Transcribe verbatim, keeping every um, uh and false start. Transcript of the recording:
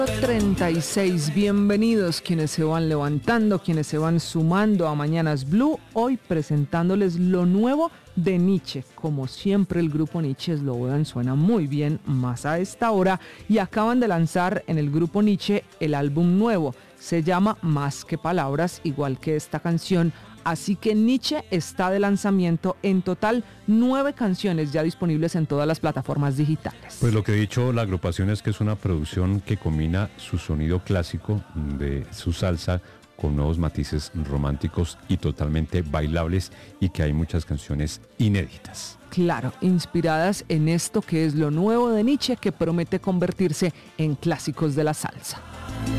treinta y seis, bienvenidos quienes se van levantando, quienes se van sumando a Mañanas Blue, hoy presentándoles lo nuevo de Nietzsche. Como siempre el grupo Nietzsche, lo vean, suena muy bien más a esta hora y acaban de lanzar en el grupo Nietzsche el álbum nuevo, se llama Más que Palabras, igual que esta canción. Así que Nietzsche está de lanzamiento, en total nueve canciones ya disponibles en todas las plataformas digitales. Pues lo que he dicho la agrupación es que es una producción que combina su sonido clásico de su salsa con nuevos matices románticos y totalmente bailables, y que hay muchas canciones inéditas. Claro, inspiradas en esto que es lo nuevo de Nietzsche, que promete convertirse en clásicos de la salsa.